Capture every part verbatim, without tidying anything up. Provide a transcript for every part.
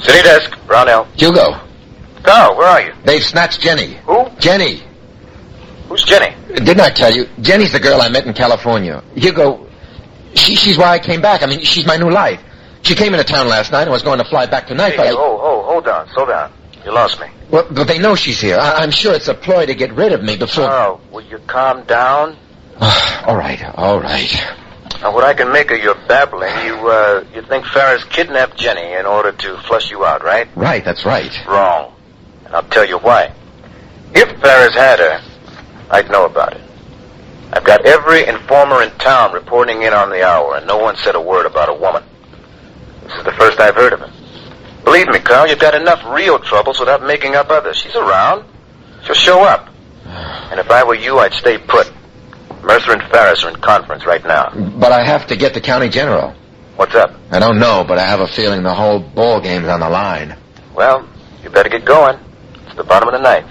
City desk, Brownell. Hugo. Carl, where are you? They've snatched Jenny. Who? Jenny. Who's Jenny? Didn't I tell you? Jenny's the girl I met in California. Hugo, she, she's why I came back. I mean, she's my new life. She came into town last night and was going to fly back tonight, Hey, but I... oh, oh, hold on, slow down. You lost me. Well, but they know she's here. I, I'm sure it's a ploy to get rid of me before... Carl, will you calm down? all right, all right. Now, what I can make of your babbling, you, uh, you think Ferris kidnapped Jenny in order to flush you out, right? Right, that's right. Wrong. And I'll tell you why. If Ferris had her, I'd know about it. I've got every informer in town reporting in on the hour, and no one said a word about a woman. This is the first I've heard of it. Believe me, Carl, you've got enough real troubles without making up others. She's around. She'll show up. And if I were you, I'd stay put. Mercer and Ferris are in conference right now. But I have to get the county general. What's up? I don't know, but I have a feeling the whole ball game's on the line. Well, you better get going. It's the bottom of the ninth.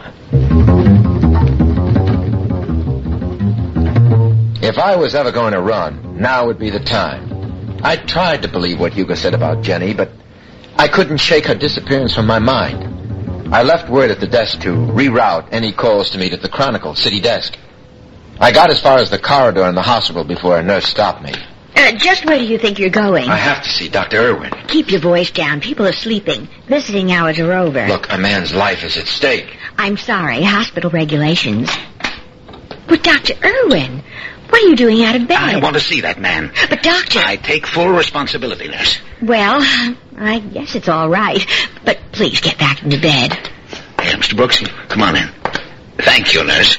If I was ever going to run, now would be the time. I tried to believe what Hugo said about Jenny, but I couldn't shake her disappearance from my mind. I left word at the desk to reroute any calls to meet at the Chronicle city desk. I got as far as the corridor in the hospital before a nurse stopped me. Uh, just where do you think you're going? I have to see Doctor Irwin. Keep your voice down. People are sleeping. Visiting hours are over. Look, a man's life is at stake. I'm sorry. Hospital regulations. But Doctor Irwin, what are you doing out of bed? I want to see that man. But Doctor... I take full responsibility, nurse. Well, I guess it's all right. But please get back into bed. Hey, Mister Brooks, come on in. Thank you, nurse.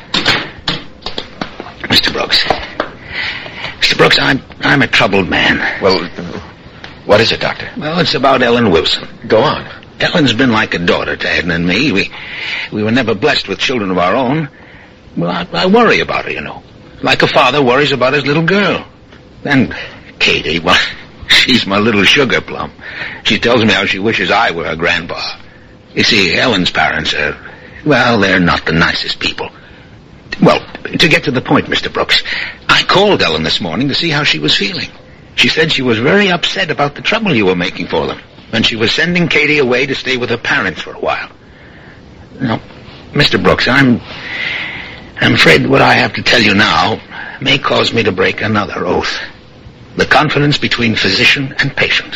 Mister Brooks. Mister Brooks, I'm I'm a troubled man. Well, what is it, Doctor? Well, it's about Ellen Wilson. Go on. Ellen's been like a daughter to Edna and me. We we were never blessed with children of our own. Well, I, I worry about her, you know. Like a father worries about his little girl. And Katie, well, she's my little sugar plum. She tells me how she wishes I were her grandpa. You see, Ellen's parents are, well, they're not the nicest people. Well, to get to the point, Mister Brooks, I called Ellen this morning to see how she was feeling. She said she was very upset about the trouble you were making for them, and she was sending Katie away to stay with her parents for a while. Now, Mister Brooks, I'm... I'm afraid what I have to tell you now may cause me to break another oath. The confidence between physician and patient.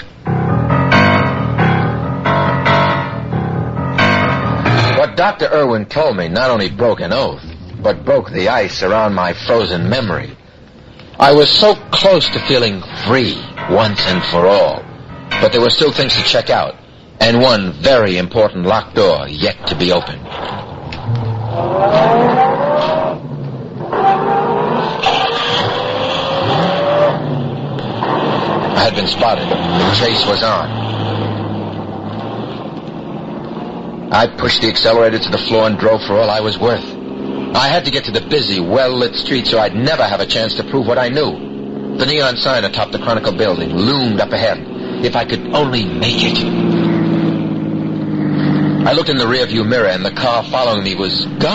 What Doctor Irwin told me not only broke an oath, but broke the ice around my frozen memory. I was so close to feeling free once and for all, but there were still things to check out, and one very important locked door yet to be opened. I had been spotted. The chase was on. I pushed the accelerator to the floor and drove for all I was worth. I had to get to the busy, well-lit street so I'd never have a chance to prove what I knew. The neon sign atop the Chronicle building loomed up ahead. If I could only make it. I looked in the rearview mirror and the car following me was gone.